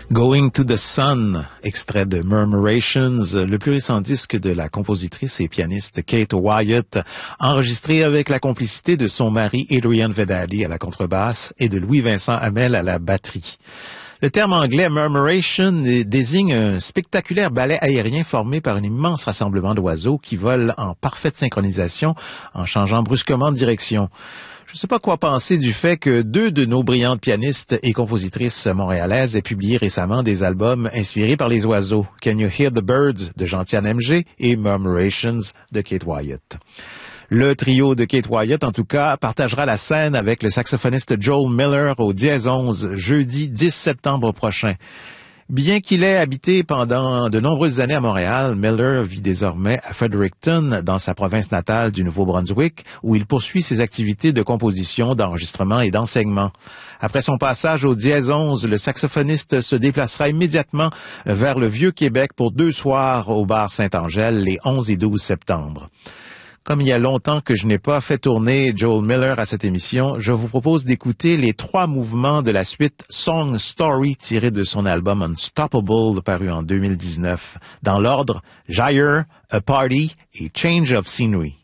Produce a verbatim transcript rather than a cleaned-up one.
Going to the Sun, extrait de Murmurations, le plus récent disque de la compositrice et pianiste Kate Wyatt, enregistré avec la complicité de son mari Adrian Vedadi à la contrebasse et de Louis-Vincent Hamel à la batterie. Le terme anglais murmuration désigne un spectaculaire ballet aérien formé par un immense rassemblement d'oiseaux qui volent en parfaite synchronisation en changeant brusquement de direction. Je ne sais pas quoi penser du fait que deux de nos brillantes pianistes et compositrices montréalaises aient publié récemment des albums inspirés par les oiseaux, Can You Hear the Birds de Gentiane M G et Murmurations de Kate Wyatt. Le trio de Kate Wyatt, en tout cas, partagera la scène avec le saxophoniste Joel Miller au Dièse onze, jeudi dix septembre prochain. Bien qu'il ait habité pendant de nombreuses années à Montréal, Miller vit désormais à Fredericton, dans sa province natale du Nouveau-Brunswick, où il poursuit ses activités de composition, d'enregistrement et d'enseignement. Après son passage au Dièse onze, le saxophoniste se déplacera immédiatement vers le Vieux-Québec pour deux soirs au bar Saint-Angèle les onze et douze septembre. Comme il y a longtemps que je n'ai pas fait tourner Joel Miller à cette émission, je vous propose d'écouter les trois mouvements de la suite Song Story tirée de son album Unstoppable paru en deux mille dix-neuf. Dans l'ordre, Jair, A Party et Change of Scenery.